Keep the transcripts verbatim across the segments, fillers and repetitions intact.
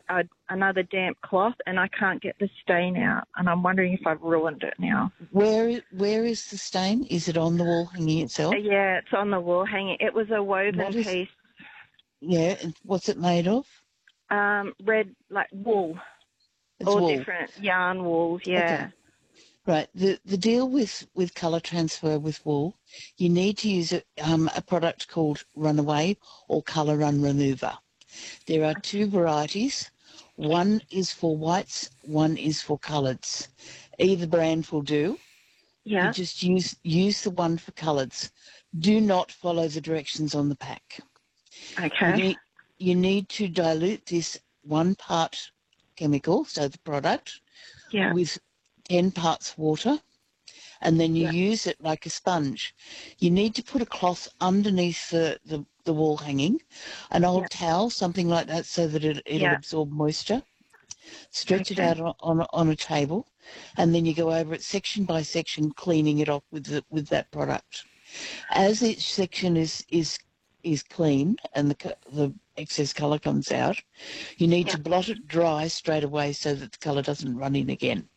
a, another damp cloth, and I can't get the stain out, and I'm wondering if I've ruined it now. Where Where is the stain? Is it on the wall hanging itself? Yeah, it's on the wall hanging. It was a woven What is, piece, yeah, and what's it made of? um, red, like wool, It's all wool. different yarn wools, yeah. Okay. Right. The the deal with, with colour transfer with wool, you need to use a, um, a product called Runaway or Colour Run Remover. There are two varieties. One is for whites, one is for coloureds. Either brand will do. You Yeah, just use use the one for coloureds. Do not follow the directions on the pack. You okay. need you need to dilute this one part chemical, so the product, Yeah, with ten parts water, and then you yeah, use it like a sponge. You need to put a cloth underneath the, the, the wall hanging, an yeah, old towel, something like that, so that it, it'll yeah. absorb moisture. Stretch it Okay, out on, on, on a table, and then you go over it section by section, cleaning it off with the, with that product. As each section is is is cleaned and the co- the excess colour comes out, you need yeah. to blot it dry straight away so that the colour doesn't run in again.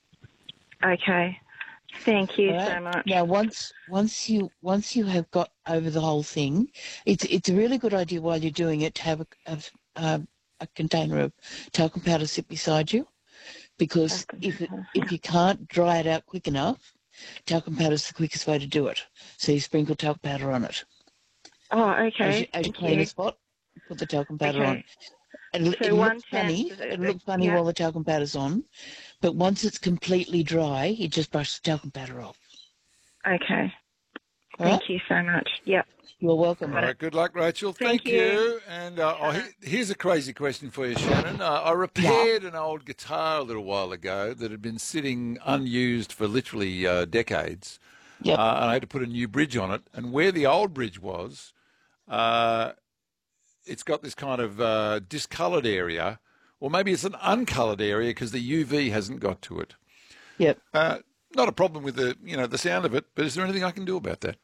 Okay. Thank you All right. so much. Now, once once you once you have got over the whole thing, it's it's a really good idea while you're doing it to have a a, a, a container of talcum powder sit beside you, because if it, if you can't dry it out quick enough, talcum powder is the quickest way to do it. So you sprinkle talcum powder on it Oh, as you okay. as you Thank clean a you. spot. Put the talcum powder on. Okay. It'll, So it'll look one tenth. funny. Is it, It'll uh, look funny yeah. while the talcum powder's on, but once it's completely dry, you just brush the talcum powder off. Okay. All right? Thank you so much. Yep. You're welcome. All right, good luck, Rachel. Thank Thank, you. you. And uh, oh, he- here's a crazy question for you, Shannon. Uh, I Yeah. repaired an old guitar a little while ago that had been sitting unused for literally uh, decades. Yep. Uh, and I had to put a new bridge on it. And where the old bridge was, uh, it's got this kind of uh, discoloured area, or maybe it's an uncoloured area because the U V hasn't got to it. Yep. Uh, not a problem with the you know the sound of it, but is there anything I can do about that?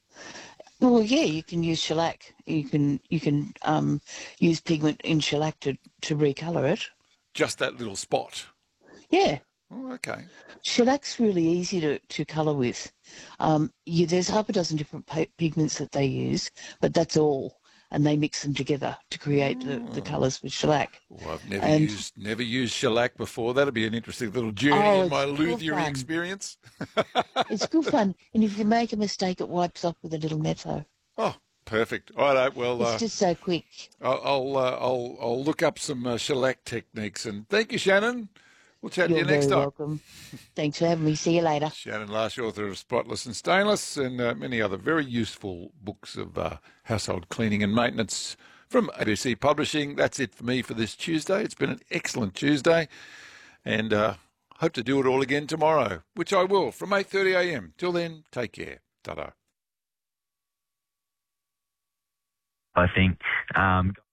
Well, yeah, you can use shellac. You can you can um, use pigment in shellac to, to recolour it. Just that little spot. Yeah. Oh, okay. Shellac's really easy to, to colour with. Um, you, there's half a dozen different pa- pigments that they use, but that's all. And they mix them together to create the, the colours with shellac. Well, I've never And- used never used shellac before. That'd be an interesting little journey Oh, in my it's good luthiery fun. experience. It's good fun. And if you make a mistake, it wipes off with a little netto. Oh, perfect. All right. Well, It's uh, just so quick. I'll I'll, uh, I'll I'll look up some uh, shellac techniques. And thank you, Shannon. We'll chat You're to you next very time. welcome. Thanks for having me. See you later. Shannon Larsh, author of Spotless and Stainless, and uh, many other very useful books of uh, household cleaning and maintenance from A B C Publishing. That's it for me for this Tuesday. It's been an excellent Tuesday, and uh, hope to do it all again tomorrow, which I will from eight thirty a m. Till then, take care. Ta-da. I think um,